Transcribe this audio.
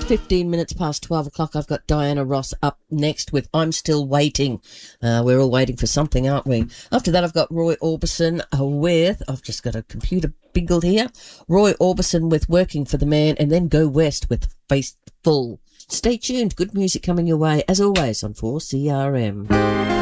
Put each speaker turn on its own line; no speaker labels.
15 minutes past 12 o'clock. I've got Diana Ross up next with I'm Still Waiting. We're all waiting for something, aren't we? After that, I've got Roy Orbison with, I've just got a computer bingled here, Roy Orbison with Working for the Man, and then Go West with Faithful. Stay tuned. Good music coming your way, as always, on 4CRM.